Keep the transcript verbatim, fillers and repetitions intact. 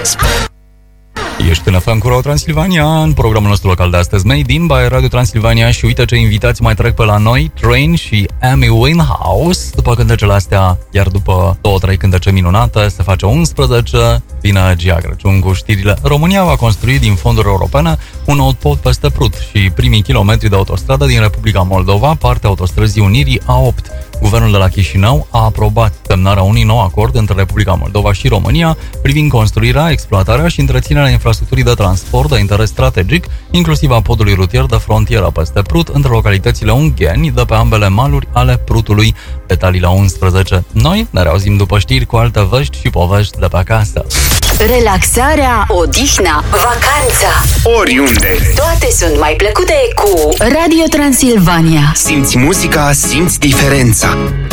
Ești în F M cu Radio Transilvania, în programul nostru local de astăzi, Made in by Radio Transilvania, și uite ce invitați mai trec pe la noi, Train și Amy Winehouse. După cântecele astea, iar după două, trei cântece minunate, se face unsprezece, vine Gia Crăciun cu știrile. România va construi din fonduri europene un nou pod peste Prut și primii kilometri de autostradă din Republica Moldova, partea autostrăzii Unirii A opt. Guvernul de la Chișinău a aprobat semnarea unui nou acord între Republica Moldova și România privind construirea, exploatarea și întreținerea infrastructurii de transport de interes strategic, inclusiv a podului rutier de frontieră peste Prut, între localitățile Ungheni, de pe ambele maluri ale Prutului. Detalii la unsprezece. Noi ne reauzim după știri cu alte vești și povești de pe acasă. Relaxarea, odihna, vacanța, oriunde, toate sunt mai plăcute cu Radio Transilvania. Simți muzica, simți diferența.